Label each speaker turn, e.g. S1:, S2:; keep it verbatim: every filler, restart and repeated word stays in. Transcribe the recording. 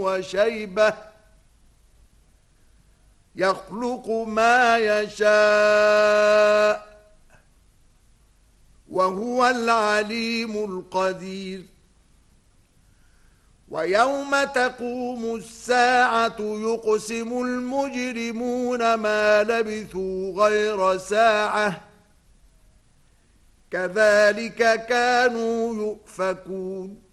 S1: وشيبة يخلق ما يشاء وهو العليم القدير. ويوم تقوم الساعة يقسم المجرمون ما لبثوا غير ساعة كذلك كانوا يؤفكون.